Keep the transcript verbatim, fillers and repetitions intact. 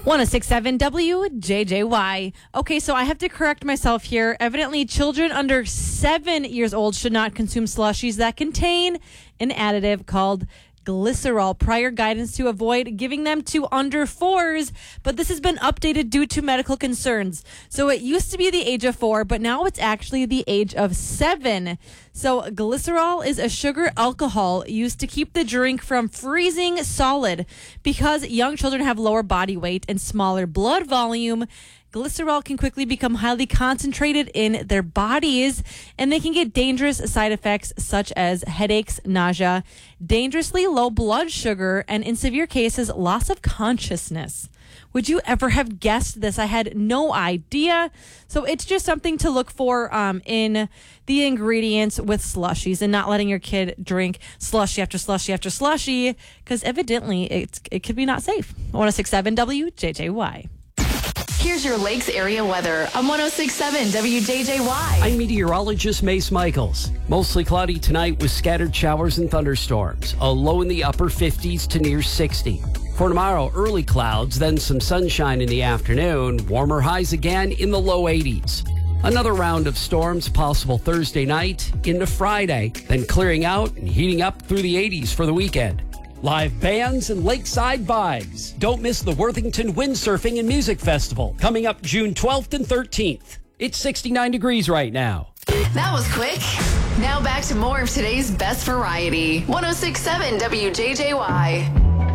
one oh six point seven W J J Y. Okay, so I have to correct myself here. Evidently, children under seven years old should not consume slushies that contain an additive called glycerol. Prior guidance to avoid giving them to under fours, but this has been updated due to medical concerns. So it used to be the age of four, but now it's actually the age of seven. So glycerol is a sugar alcohol used to keep the drink from freezing solid. Because young children have lower body weight and smaller blood volume, glycerol can quickly become highly concentrated in their bodies, and they can get dangerous side effects such as headaches, nausea, dangerously low blood sugar, and in severe cases, loss of consciousness. Would you ever have guessed this? I had no idea. So it's just something to look for um, in the ingredients with slushies, and not letting your kid drink slushy after slushy after slushy, because evidently it's, it could be not safe. one oh six point seven W J J Y. Here's your Lakes area weather on one oh six point seven W J J Y. I'm meteorologist Mace Michaels. Mostly cloudy tonight with scattered showers and thunderstorms. A low in the upper fifties to near sixty. For tomorrow, early clouds, then some sunshine in the afternoon. Warmer highs again in the low eighties. Another round of storms possible Thursday night into Friday, then clearing out and heating up through the eighties for the weekend. Live bands and lakeside vibes. Don't miss the Worthington Windsurfing and Music Festival coming up June twelfth and thirteenth. It's sixty-nine degrees right now. That was quick. Now back to more of today's best variety. one oh six point seven W J J Y.